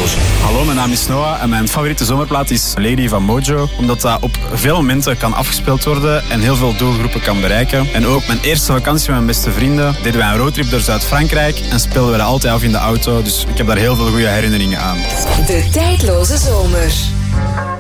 Tijdloze. Hallo, mijn naam is Noah en mijn favoriete zomerplaat is Lady van Mojo. Omdat dat op veel momenten kan afgespeeld worden en heel veel doelgroepen kan bereiken. En ook mijn eerste vakantie met mijn beste vrienden deden wij een roadtrip door Zuid-Frankrijk en speelden we dat altijd af in de auto. Dus ik heb daar heel veel goede herinneringen aan. De Tijdloze Zomer.